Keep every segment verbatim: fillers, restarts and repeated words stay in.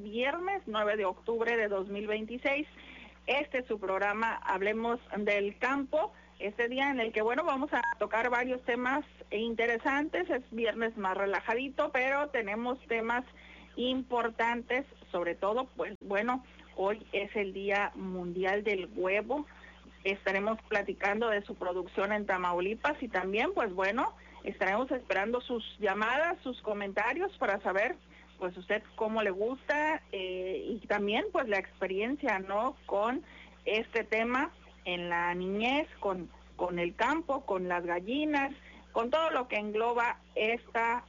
viernes nueve de octubre de dos mil veintiséis. Este es su programa Hablemos del Campo, este día en el que, bueno, vamos a tocar varios temas interesantes. Es viernes más relajadito, pero tenemos temas importantes, sobre todo, pues, bueno, hoy es el Día Mundial del Huevo. Estaremos platicando de su producción en Tamaulipas y también, pues bueno, estaremos esperando sus llamadas, sus comentarios para saber, pues usted cómo le gusta eh, y también, pues la experiencia, ¿no? Con este tema en la niñez, con, con el campo, con las gallinas, con todo lo que engloba esta,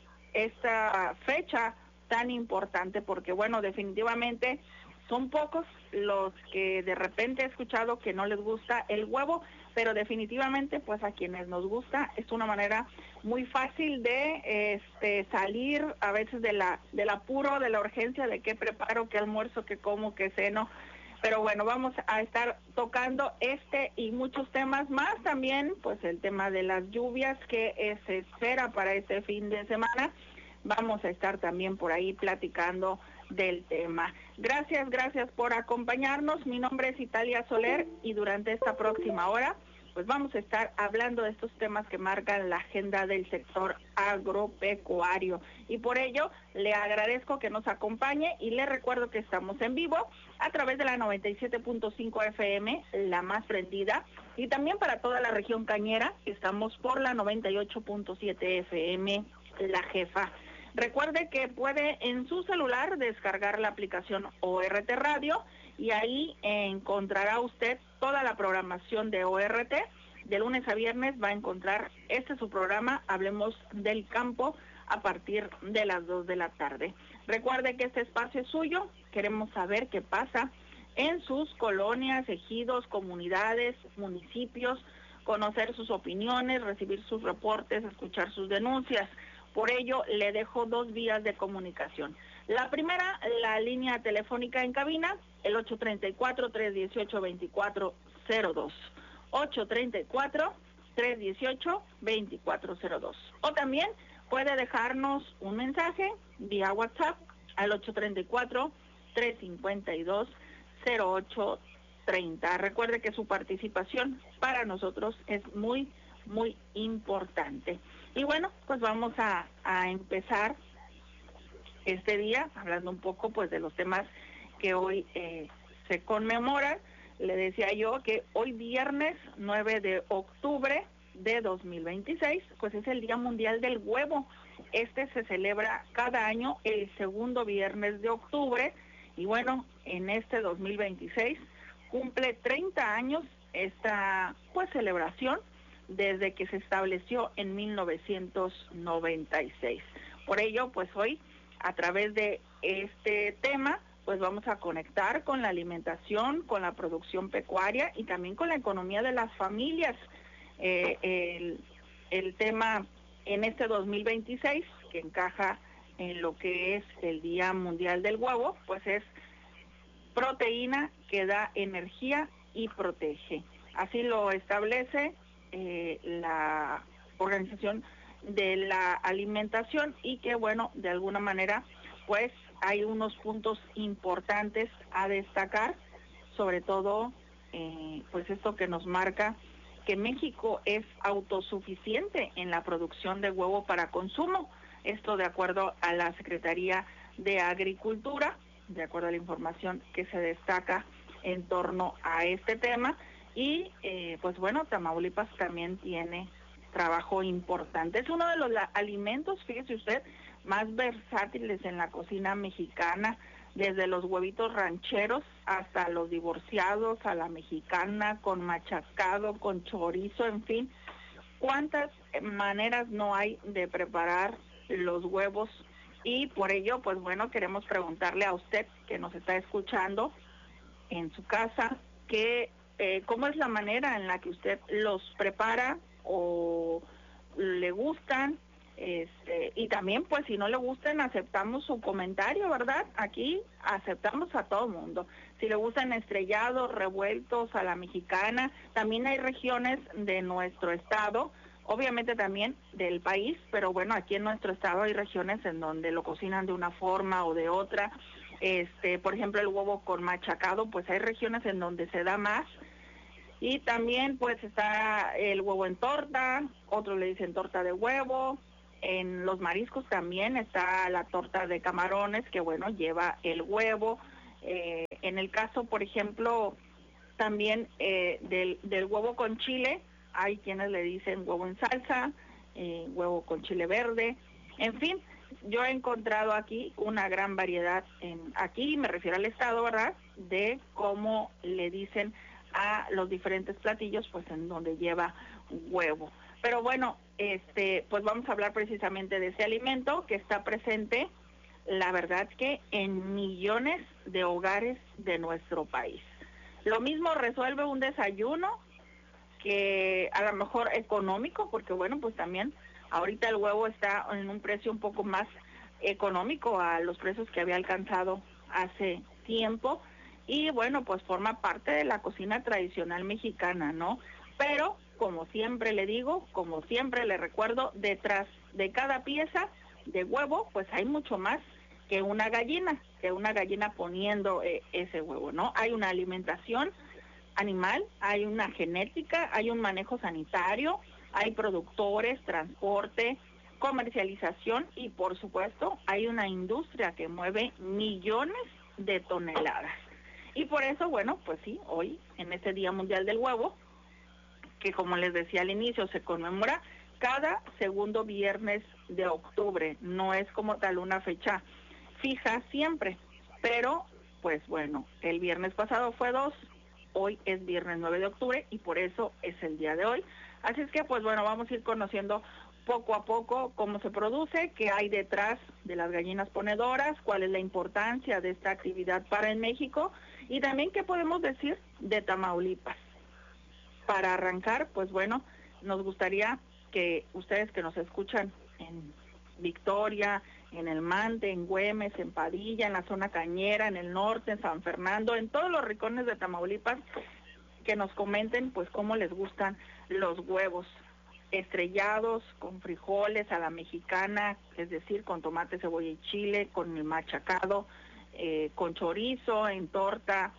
esta fecha tan importante, porque bueno, definitivamente son pocos los que de repente he escuchado que no les gusta el huevo, pero definitivamente pues a quienes nos gusta es una manera muy fácil de este salir a veces de la del apuro, de la urgencia de qué preparo, qué almuerzo, qué como, qué ceno. Pero bueno, vamos a estar tocando este y muchos temas más, también pues el tema de las lluvias que se espera para este fin de semana. Vamos a estar también por ahí platicando del tema. Gracias, gracias por acompañarnos. Mi nombre es Italia Soler y durante esta próxima hora pues vamos a estar hablando de estos temas que marcan la agenda del sector agropecuario. Y por ello le agradezco que nos acompañe y le recuerdo que estamos en vivo a través de la noventa y siete punto cinco F M, la más prendida, y también para toda la región cañera estamos por la noventa y ocho punto siete F M, la jefa. Recuerde que puede en su celular descargar la aplicación O R T Radio y ahí encontrará usted toda la programación de O R T. De lunes a viernes va a encontrar este su programa, Hablemos del Campo, a partir de las dos de la tarde. Recuerde que este espacio es suyo, queremos saber qué pasa en sus colonias, ejidos, comunidades, municipios, conocer sus opiniones, recibir sus reportes, escuchar sus denuncias. Por ello, le dejo dos vías de comunicación. La primera, la línea telefónica en cabina, el ocho tres cuatro, tres uno ocho, dos cuatro cero dos. ocho tres cuatro, tres uno ocho, dos cuatro cero dos. O también puede dejarnos un mensaje vía WhatsApp al ocho tres cuatro, tres cinco dos, cero ocho tres cero. Recuerde que su participación para nosotros es muy, muy importante. Y bueno, pues vamos a, a empezar este día hablando un poco pues de los temas que hoy eh, se conmemoran. Le decía yo que hoy viernes nueve de octubre de dos mil veintiséis, pues es el Día Mundial del Huevo. Este se celebra cada año el segundo viernes de octubre y bueno, en este dos mil veintiséis cumple treinta años esta pues celebración desde que se estableció en mil novecientos noventa y seis. Por ello, pues hoy, a través de este tema, pues vamos a conectar con la alimentación, con la producción pecuaria y también con la economía de las familias. Eh, el, el tema en este dos mil veintiséis, que encaja en lo que es el Día Mundial del Huevo, pues es proteína que da energía y protege. Así lo establece eh, la Organización de la Alimentación y que bueno, de alguna manera pues hay unos puntos importantes a destacar, sobre todo eh, pues esto que nos marca que México es autosuficiente en la producción de huevo para consumo, esto de acuerdo a la Secretaría de Agricultura, de acuerdo a la información que se destaca en torno a este tema. Y eh, pues bueno, Tamaulipas también tiene trabajo importante. Es uno de los la, alimentos, fíjese usted, más versátiles en la cocina mexicana, desde los huevitos rancheros hasta los divorciados, a la mexicana, con machacado, con chorizo, en fin. ¿Cuántas maneras no hay de preparar los huevos? Y por ello, pues bueno, queremos preguntarle a usted que nos está escuchando en su casa, que eh, cómo es la manera en la que usted los prepara o le gustan, este, y también pues si no le gustan aceptamos su comentario, ¿verdad? Aquí aceptamos a todo mundo. Si le gustan estrellados, revueltos, a la mexicana, también hay regiones de nuestro estado, obviamente también del país, pero bueno, aquí en nuestro estado hay regiones en donde lo cocinan de una forma o de otra. Este, por ejemplo, el huevo con machacado, pues hay regiones en donde se da más. Y también pues está el huevo en torta, otros le dicen torta de huevo. En los mariscos también está la torta de camarones, que bueno, lleva el huevo. Eh, en el caso, por ejemplo, también eh, del, del huevo con chile, hay quienes le dicen huevo en salsa, eh, huevo con chile verde, en fin, yo he encontrado aquí una gran variedad, en aquí me refiero al estado, ¿verdad?, de cómo le dicen a los diferentes platillos, pues en donde lleva huevo. Pero bueno, este, pues vamos a hablar precisamente de ese alimento que está presente, la verdad que en millones de hogares de nuestro país. Lo mismo resuelve un desayuno que a lo mejor económico, porque bueno, pues también ahorita el huevo está en un precio un poco más económico a los precios que había alcanzado hace tiempo, y bueno, pues forma parte de la cocina tradicional mexicana, ¿no? Pero, como siempre le digo, como siempre le recuerdo, detrás de cada pieza de huevo, pues hay mucho más que una gallina, que una gallina poniendo eh, ese huevo, ¿no? Hay una alimentación animal, hay una genética, hay un manejo sanitario, hay productores, transporte, comercialización y por supuesto hay una industria que mueve millones de toneladas. Y por eso, bueno, pues sí, hoy en este Día Mundial del Huevo, que como les decía al inicio, se conmemora cada segundo viernes de octubre, no es como tal una fecha fija siempre, pero pues bueno, el viernes pasado fue dos, hoy es viernes nueve de octubre y por eso es el día de hoy. Así es que pues bueno, vamos a ir conociendo poco a poco cómo se produce, qué hay detrás de las gallinas ponedoras, cuál es la importancia de esta actividad para en México y también qué podemos decir de Tamaulipas. Para arrancar, pues bueno, nos gustaría que ustedes que nos escuchan en Victoria, en El Mante, en Güemes, en Padilla, en la zona cañera, en el norte, en San Fernando, en todos los rincones de Tamaulipas, que nos comenten pues cómo les gustan los huevos estrellados, con frijoles a la mexicana, es decir, con tomate, cebolla y chile, con el machacado, eh, con chorizo, en torta,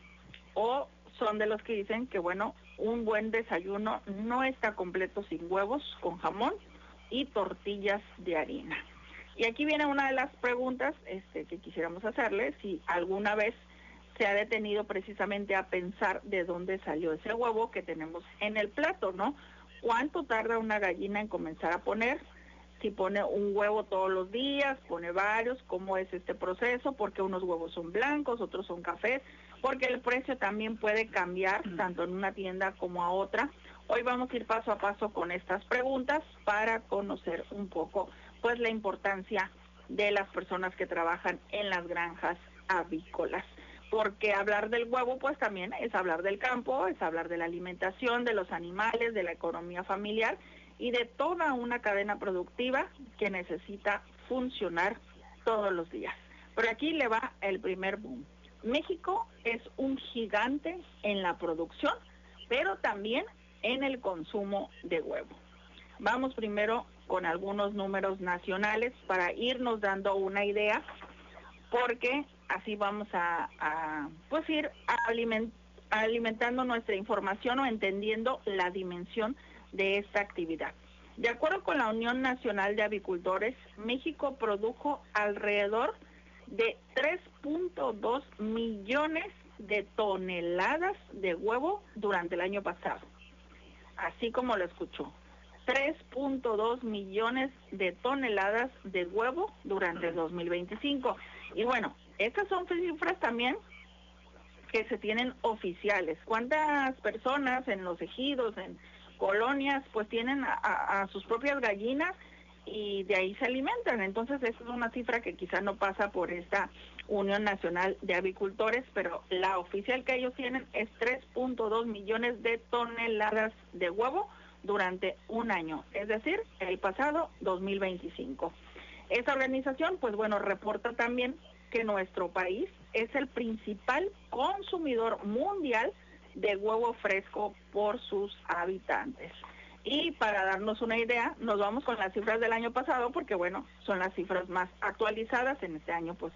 o son de los que dicen que bueno, un buen desayuno no está completo sin huevos con jamón y tortillas de harina. Y aquí viene una de las preguntas este, que quisiéramos hacerle, si alguna vez se ha detenido precisamente a pensar de dónde salió ese huevo que tenemos en el plato, ¿no? ¿Cuánto tarda una gallina en comenzar a poner? Si pone un huevo todos los días, pone varios, ¿cómo es este proceso? Porque unos huevos son blancos, otros son cafés, porque el precio también puede cambiar tanto en una tienda como a otra. Hoy vamos a ir paso a paso con estas preguntas para conocer un poco pues la importancia de las personas que trabajan en las granjas avícolas. Porque hablar del huevo pues también es hablar del campo, es hablar de la alimentación, de los animales, de la economía familiar y de toda una cadena productiva que necesita funcionar todos los días. Pero aquí le va el primer boom. México es un gigante en la producción, pero también en el consumo de huevo. Vamos primero con algunos números nacionales para irnos dando una idea, porque así vamos a, a pues ir a aliment, a alimentando nuestra información o entendiendo la dimensión de esta actividad. De acuerdo con la Unión Nacional de Avicultores, México produjo alrededor de tres punto dos millones de toneladas de huevo durante el año pasado. Así como lo escuchó, tres punto dos millones de toneladas de huevo durante el dos mil veinticinco. Y bueno, estas son cifras también que se tienen oficiales. ¿Cuántas personas en los ejidos, en colonias, pues tienen a, a, a sus propias gallinas y de ahí se alimentan? Entonces, esa es una cifra que quizá no pasa por esta Unión Nacional de Avicultores, pero la oficial que ellos tienen es tres punto dos millones de toneladas de huevo durante un año, es decir, el pasado dos mil veinticinco. Esta organización, pues bueno, reporta también que nuestro país es el principal consumidor mundial de huevo fresco por sus habitantes. Y para darnos una idea, nos vamos con las cifras del año pasado, porque bueno, son las cifras más actualizadas. En este año pues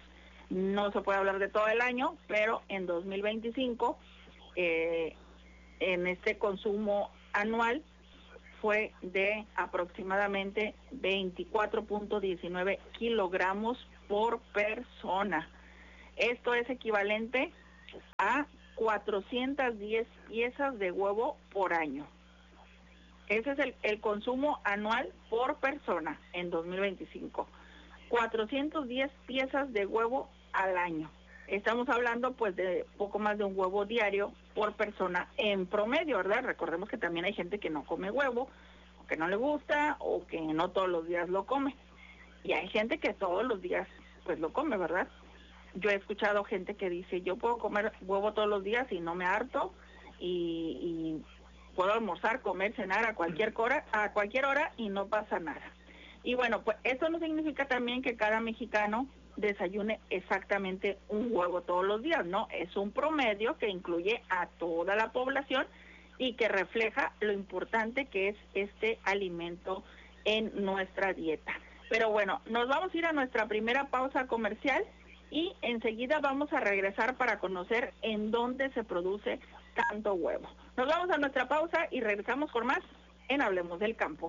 No se puede hablar de todo el año, pero en dos mil veinticinco, eh, en este consumo anual, fue de aproximadamente veinticuatro punto diecinueve kilogramos por persona. Esto es equivalente a cuatrocientas diez piezas de huevo por año. Ese es el, el consumo anual por persona en dos mil veinticinco. cuatrocientas diez piezas de huevo al año. Estamos hablando pues de poco más de un huevo diario por persona en promedio, ¿verdad? Recordemos que también hay gente que no come huevo, o que no le gusta, o que no todos los días lo come. Y hay gente que todos los días pues lo come, ¿verdad? Yo he escuchado gente que dice, yo puedo comer huevo todos los días y no me harto, y, y puedo almorzar, comer, cenar a cualquier hora, a cualquier hora y no pasa nada. Y bueno, pues eso no significa también que cada mexicano desayune exactamente un huevo todos los días, ¿no? Es un promedio que incluye a toda la población y que refleja lo importante que es este alimento en nuestra dieta. Pero bueno, nos vamos a ir a nuestra primera pausa comercial y enseguida vamos a regresar para conocer en dónde se produce tanto huevo. Nos vamos a nuestra pausa y regresamos con más en Hablemos del Campo.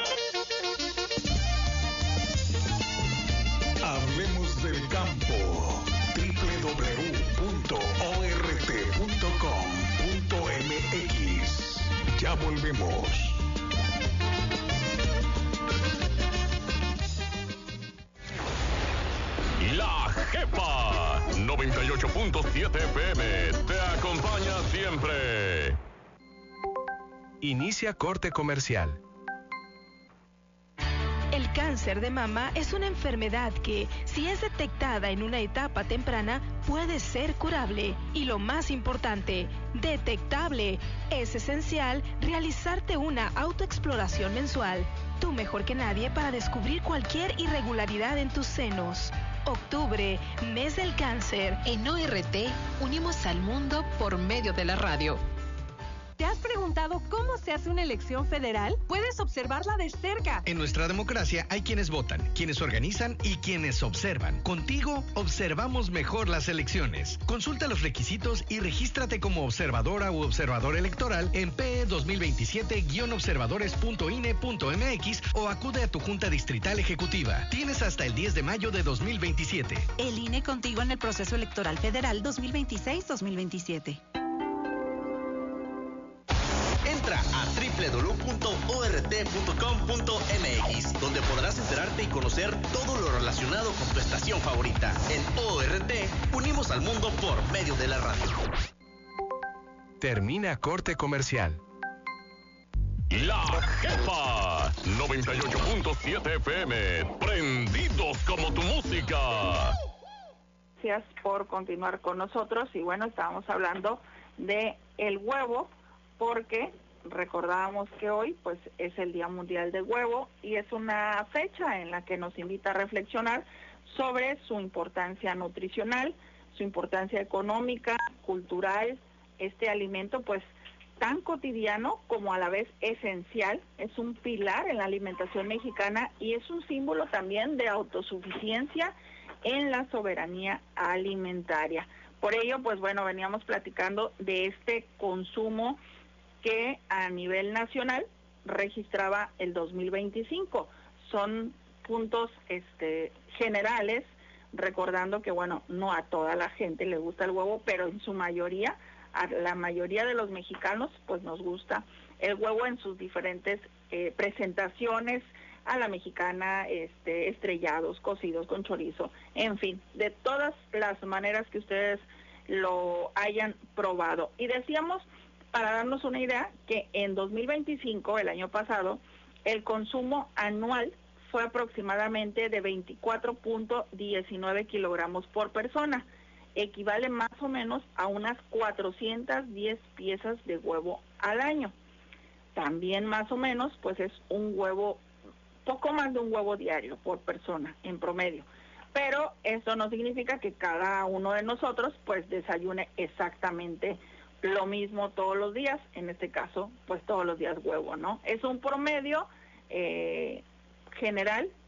Hablemos del Campo. doble u doble u doble u punto o r t punto com punto m x. Ya volvemos. La Jefa noventa y ocho punto siete F M te acompaña siempre. Inicia corte comercial. El cáncer de mama es una enfermedad que, si es detectada en una etapa temprana, puede ser curable. Y lo más importante, detectable. Es esencial realizarte una autoexploración mensual. Tú mejor que nadie para descubrir cualquier irregularidad en tus senos. Octubre, mes del cáncer. En O R T, unimos al mundo por medio de la radio. ¿Te has preguntado cómo se hace una elección federal? Puedes observarla de cerca. En nuestra democracia hay quienes votan, quienes organizan y quienes observan. Contigo observamos mejor las elecciones. Consulta los requisitos y regístrate como observadora u observador electoral en P E dos mil veintisiete guion observadores punto i n e punto m x o acude a tu Junta Distrital Ejecutiva. Tienes hasta el diez de mayo de dos mil veintisiete. El I N E contigo en el proceso electoral federal dos mil veintiséis dos mil veintisiete. Entra a doble u doble u doble u punto o r t punto com punto m x, donde podrás enterarte y conocer todo lo relacionado con tu estación favorita. En O R T, unimos al mundo por medio de la radio. Termina corte comercial. La Jefa noventa y ocho punto siete F M, prendidos como tu música. Gracias por continuar con nosotros. Y bueno, estábamos hablando de el huevo, porque recordábamos que hoy pues es el Día Mundial del Huevo y es una fecha en la que nos invita a reflexionar sobre su importancia nutricional, su importancia económica, cultural. Este alimento pues tan cotidiano como a la vez esencial, es un pilar en la alimentación mexicana y es un símbolo también de autosuficiencia en la soberanía alimentaria. Por ello, pues bueno, veníamos platicando de este consumo que a nivel nacional registraba el dos mil veinticinco. Son puntos este, generales, recordando que, bueno, no a toda la gente le gusta el huevo, pero en su mayoría, a la mayoría de los mexicanos, pues nos gusta el huevo en sus diferentes eh, presentaciones, a la mexicana, este, estrellados, cocidos con chorizo, en fin, de todas las maneras que ustedes lo hayan probado. Y decíamos, para darnos una idea, que en dos mil veinticinco, el año pasado, el consumo anual fue aproximadamente de veinticuatro punto diecinueve kilogramos por persona. Equivale más o menos a unas cuatrocientas diez piezas de huevo al año. También más o menos, pues es un huevo, poco más de un huevo diario por persona en promedio. Pero esto no significa que cada uno de nosotros pues desayune exactamente lo mismo todos los días, en este caso, pues todos los días huevo, ¿no? Es un promedio eh, general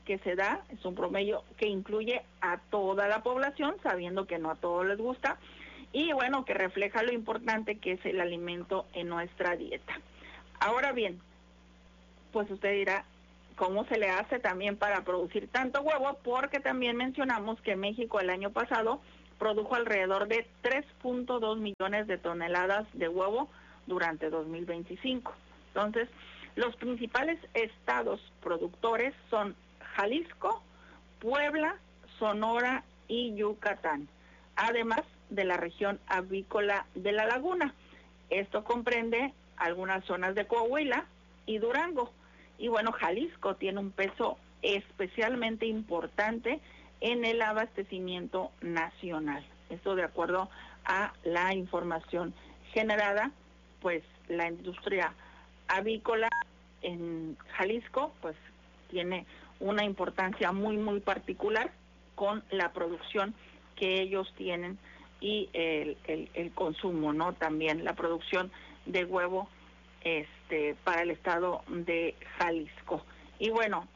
que se da, es un promedio que incluye a toda la población, sabiendo que no a todos les gusta, y bueno, que refleja lo importante que es el alimento en nuestra dieta. Ahora bien, pues usted dirá, ¿cómo se le hace también para producir tanto huevo? Porque también mencionamos que México el año pasado produjo alrededor de tres punto dos millones de toneladas de huevo durante dos mil veinticinco. Entonces, los principales estados productores son Jalisco, Puebla, Sonora y Yucatán, además de la región avícola de La Laguna. Esto comprende algunas zonas de Coahuila y Durango. Y bueno, Jalisco tiene un peso especialmente importante en el abastecimiento nacional. Esto de acuerdo a la información generada, pues la industria avícola en Jalisco pues tiene una importancia muy muy particular con la producción que ellos tienen y el, el, el consumo, ¿no? También la producción de huevo este para el estado de Jalisco. Y bueno,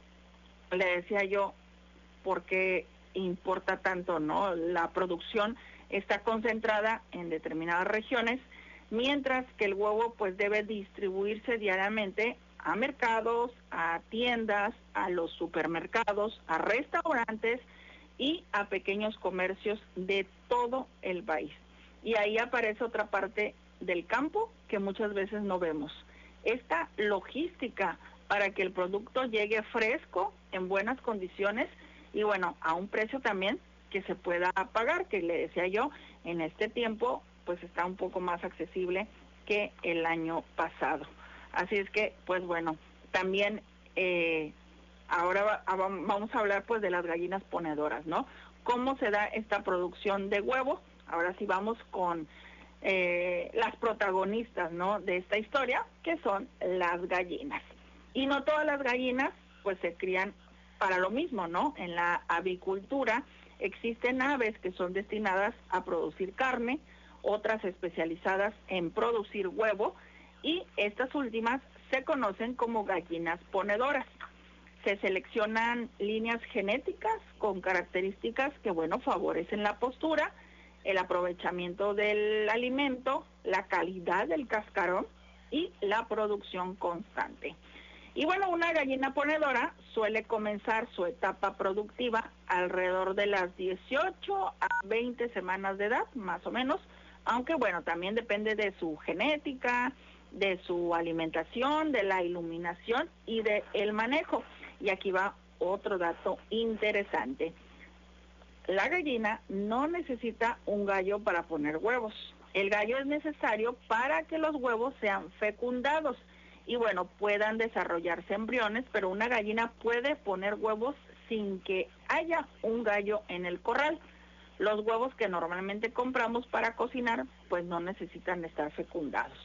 le decía yo, ¿por qué importa tanto, no? La producción está concentrada en determinadas regiones, mientras que el huevo pues debe distribuirse diariamente a mercados, a tiendas, a los supermercados, a restaurantes y a pequeños comercios de todo el país. Y ahí aparece otra parte del campo que muchas veces no vemos. Esta logística para que el producto llegue fresco, en buenas condiciones y bueno, a un precio también que se pueda pagar, que le decía yo, en este tiempo pues está un poco más accesible que el año pasado. Así es que, pues bueno, también eh, ahora va, vamos a hablar pues de las gallinas ponedoras, ¿no? ¿Cómo se da esta producción de huevo? Ahora sí vamos con eh, las protagonistas, ¿no? De esta historia, que son las gallinas. Y no todas las gallinas pues se crían para lo mismo, ¿no? En la avicultura existen aves que son destinadas a producir carne, otras especializadas en producir huevo, y estas últimas se conocen como gallinas ponedoras. Se seleccionan líneas genéticas con características que, bueno, favorecen la postura, el aprovechamiento del alimento, la calidad del cascarón y la producción constante. Y bueno, una gallina ponedora suele comenzar su etapa productiva alrededor de las dieciocho a veinte semanas de edad, más o menos, aunque bueno, también depende de su genética, de su alimentación, de la iluminación y de el manejo. Y aquí va otro dato interesante. La gallina no necesita un gallo para poner huevos. El gallo es necesario para que los huevos sean fecundados y bueno, puedan desarrollarse embriones, pero una gallina puede poner huevos sin que haya un gallo en el corral. Los huevos que normalmente compramos para cocinar, pues no necesitan estar fecundados.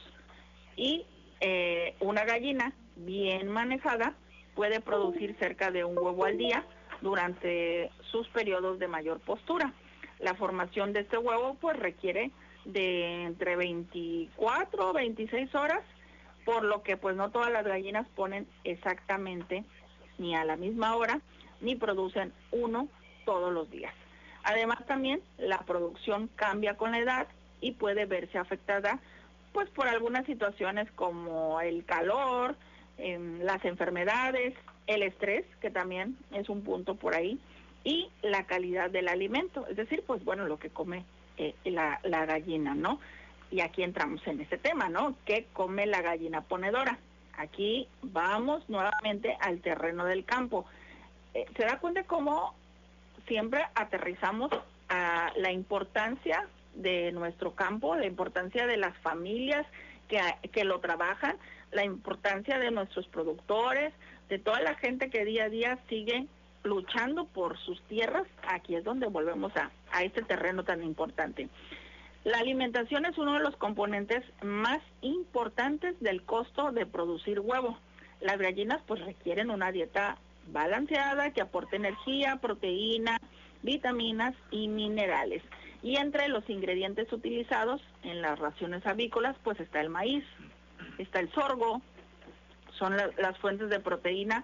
Y eh, una gallina bien manejada puede producir cerca de un huevo al día durante sus periodos de mayor postura. La formación de este huevo pues requiere de entre veinticuatro o veintiséis horas, por lo que pues no todas las gallinas ponen exactamente ni a la misma hora, ni producen uno todos los días. Además también la producción cambia con la edad y puede verse afectada pues por algunas situaciones como el calor, eh, las enfermedades, el estrés, que también es un punto por ahí, y la calidad del alimento, es decir, pues bueno, lo que come eh, la, la gallina, ¿no? Y aquí entramos en este tema, ¿no? ¿Qué come la gallina ponedora? Aquí vamos nuevamente al terreno del campo. Eh, ¿Se da cuenta cómo siempre aterrizamos a la importancia de nuestro campo, la importancia de las familias que, que lo trabajan, la importancia de nuestros productores, de toda la gente que día a día sigue luchando por sus tierras? Aquí es donde volvemos a, a este terreno tan importante. La alimentación es uno de los componentes más importantes del costo de producir huevo. Las gallinas pues requieren una dieta balanceada que aporte energía, proteína, vitaminas y minerales. Y entre los ingredientes utilizados en las raciones avícolas pues está el maíz, está el sorgo, son la, las fuentes de proteína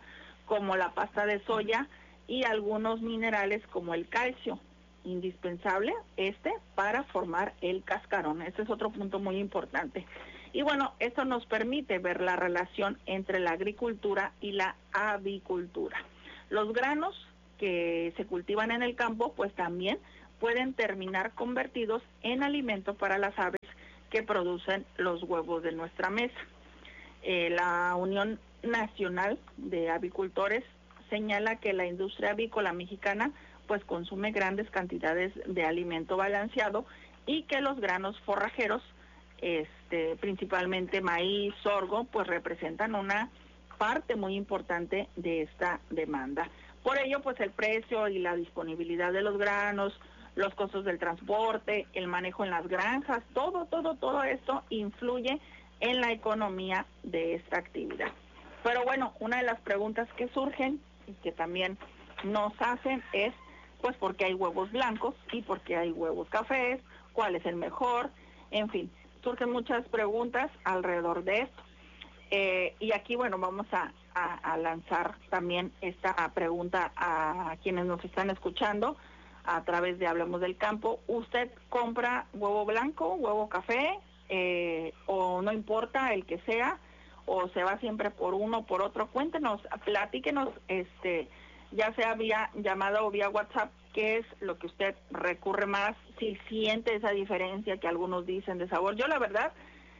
como la pasta de soya y algunos minerales como el calcio, indispensable este para formar el cascarón. Este es otro punto muy importante. Y bueno, esto nos permite ver la relación entre la agricultura y la avicultura. Los granos que se cultivan en el campo, pues también pueden terminar convertidos en alimento para las aves que producen los huevos de nuestra mesa. Eh, la Unión Nacional de Avicultores señala que la industria avícola mexicana pues consume grandes cantidades de alimento balanceado y que los granos forrajeros, este, principalmente maíz, sorgo, pues representan una parte muy importante de esta demanda. Por ello, pues el precio y la disponibilidad de los granos, los costos del transporte, el manejo en las granjas, todo, todo, todo esto influye en la economía de esta actividad. Pero bueno, una de las preguntas que surgen y que también nos hacen es, pues, ¿por qué hay huevos blancos y por qué hay huevos cafés? ¿Cuál es el mejor? En fin, surgen muchas preguntas alrededor de esto. Eh, y aquí, bueno, vamos a, a, a lanzar también esta pregunta a quienes nos están escuchando a través de Hablemos del Campo. ¿Usted compra huevo blanco, huevo café, eh, o no importa el que sea, o se va siempre por uno o por otro? Cuéntenos, platíquenos, este, ya sea vía llamada o vía WhatsApp, qué es lo que usted recurre más, si siente esa diferencia que algunos dicen de sabor. Yo la verdad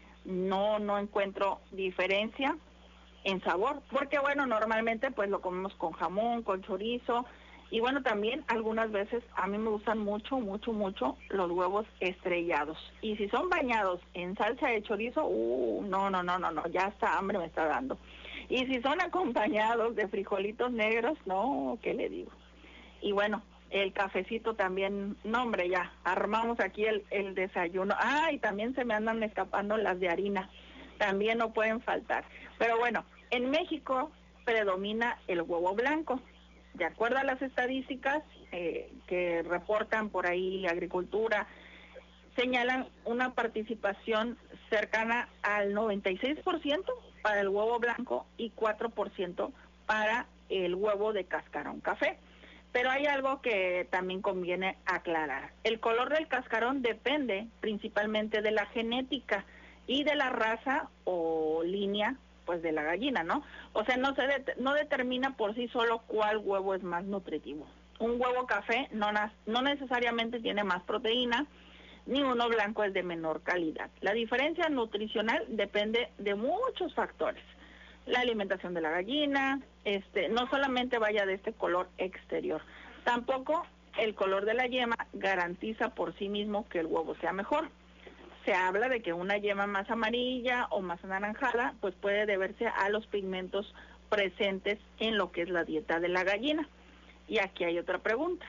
no no encuentro diferencia en sabor, porque bueno, normalmente pues lo comemos con jamón, con chorizo, y bueno, también algunas veces a mí me gustan mucho, mucho, mucho los huevos estrellados, y si son bañados en salsa de chorizo, uh, no, no, no, no, no, ya hasta hambre me está dando. Y si son acompañados de frijolitos negros, no, ¿qué le digo? Y bueno, el cafecito también, no hombre, ya, armamos aquí el, el desayuno. Ah, y también se me andan escapando las de harina, también no pueden faltar. Pero bueno, en México predomina el huevo blanco. De acuerdo a las estadísticas eh, que reportan por ahí Agricultura, señalan una participación cercana al noventa y seis por ciento para el huevo blanco y cuatro por ciento para el huevo de cascarón café. Pero hay algo que también conviene aclarar. El color del cascarón depende principalmente de la genética y de la raza o línea pues de la gallina, ¿no? O sea, no se de, no determina por sí solo cuál huevo es más nutritivo. Un huevo café no, no necesariamente tiene más proteína, ni uno blanco es de menor calidad. La diferencia nutricional depende de muchos factores. La alimentación de la gallina, este, no solamente vaya de este color exterior, tampoco el color de la yema garantiza por sí mismo que el huevo sea mejor. Se habla de que una yema más amarilla o más anaranjada, pues puede deberse a los pigmentos presentes en lo que es la dieta de la gallina. Y aquí hay otra pregunta.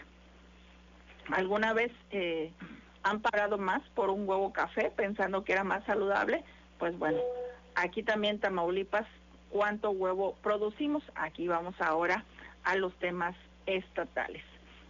¿Alguna vez eh, han pagado más por un huevo café pensando que era más saludable? Pues bueno, aquí también Tamaulipas, ¿cuánto huevo producimos? Aquí vamos ahora a los temas estatales.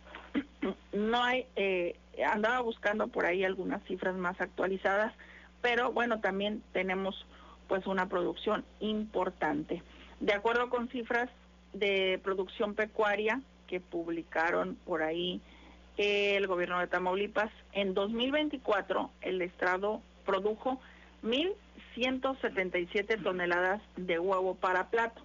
No hay, eh, andaba buscando por ahí algunas cifras más actualizadas, pero bueno, también tenemos pues una producción importante. De acuerdo con cifras de producción pecuaria que publicaron por ahí el gobierno de Tamaulipas, en dos mil veinticuatro el estado produjo mil ciento setenta y siete toneladas de huevo para plato.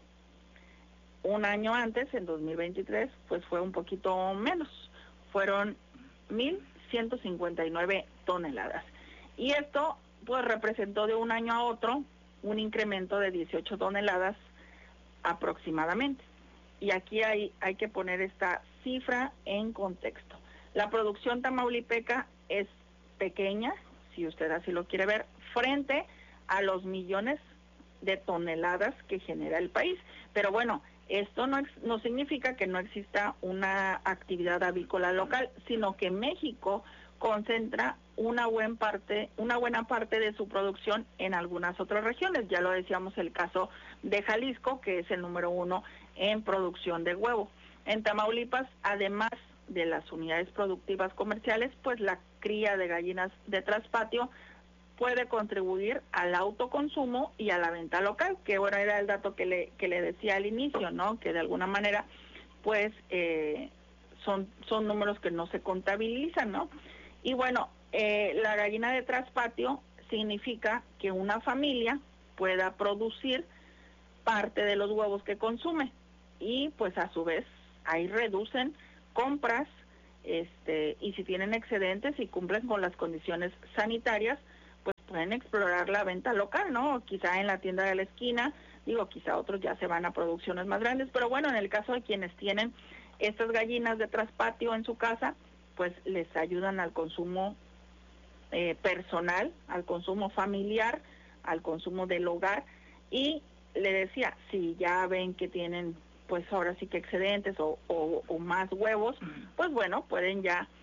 Un año antes, en dos mil veintitrés, pues fue un poquito menos, fueron mil ciento cincuenta y nueve toneladas. Y esto pues representó de un año a otro un incremento de dieciocho toneladas aproximadamente. Y aquí hay, hay que poner esta cifra en contexto. La producción tamaulipeca es pequeña, si usted así lo quiere ver, frente a los millones de toneladas que genera el país. Pero bueno, esto no, no significa que no exista una actividad avícola local, sino que México concentra una buena parte, una buena parte de su producción en algunas otras regiones. Ya lo decíamos, el caso de Jalisco, que es el número uno en producción de huevo. En Tamaulipas, además de las unidades productivas comerciales, pues la cría de gallinas de traspatio puede contribuir al autoconsumo y a la venta local, que bueno, era el dato que le, que le decía al inicio, ¿no? Que de alguna manera, pues, eh, son, son números que no se contabilizan, ¿no? Y bueno, eh, la gallina de traspatio significa que una familia pueda producir parte de los huevos que consume y pues a su vez ahí reducen compras, este, y si tienen excedentes y cumplen con las condiciones sanitarias, pues pueden explorar la venta local, ¿no? Quizá en la tienda de la esquina, digo, quizá otros ya se van a producciones más grandes, pero bueno, en el caso de quienes tienen estas gallinas de traspatio en su casa, pues les ayudan al consumo eh, personal, al consumo familiar, al consumo del hogar. Y le decía, si ya ven que tienen pues ahora sí que excedentes o, o, o más huevos, pues bueno, pueden ya